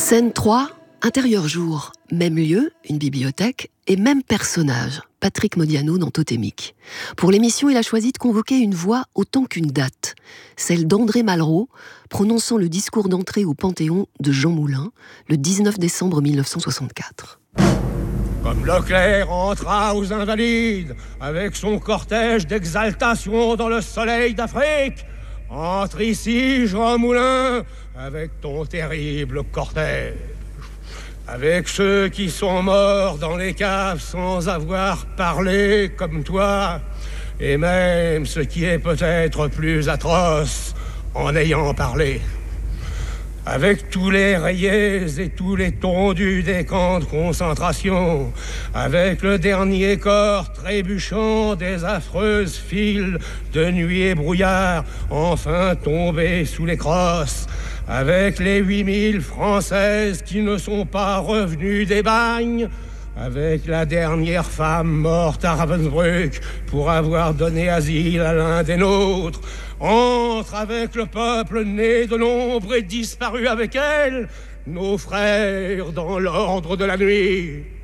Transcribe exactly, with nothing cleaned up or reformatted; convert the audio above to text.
Scène trois, intérieur jour, même lieu, une bibliothèque, et même personnage, Patrick Modiano dans Totémique. Pour l'émission, il a choisi de convoquer une voix autant qu'une date, celle d'André Malraux, prononçant le discours d'entrée au Panthéon de Jean Moulin, le dix-neuf décembre mille neuf cent soixante-quatre. Comme Leclerc entra aux Invalides, avec son cortège d'exaltation dans le soleil d'Afrique, entre ici, Jean Moulin, avec ton terrible cortège. Avec ceux qui sont morts dans les caves sans avoir parlé comme toi, et même ce qui est peut-être plus atroce, en ayant parlé. Avec tous les rayés et tous les tondus des camps de concentration, avec le dernier corps trébuchant des affreuses files de nuit et brouillard, enfin tombés sous les crosses, avec les huit mille Françaises qui ne sont pas revenues des bagnes, avec la dernière femme morte à Ravensbrück pour avoir donné asile à l'un des nôtres, entre avec le peuple né de l'ombre et disparu avec elle, nos frères dans l'ordre de la nuit.